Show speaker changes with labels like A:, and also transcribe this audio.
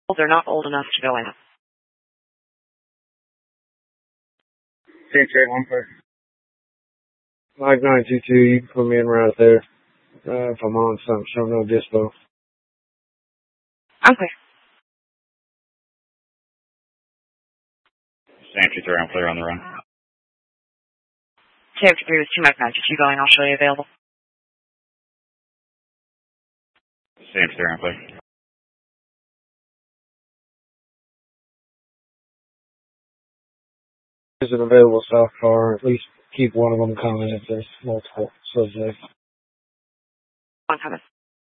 A: They're not old enough to go in.
B: Same trade, one for. Mike 922, you can put me in right there. If I'm on something, show no dispo.
A: I'm clear.
C: Same 2-3, I'm clear on the run.
A: Same 2-3 with 2 Mike 922 going, I'll show you available.
C: Same 2-3, I'm clear.
B: Is an available south car, at least keep one of them coming if there's multiple. So safe.
A: One coming.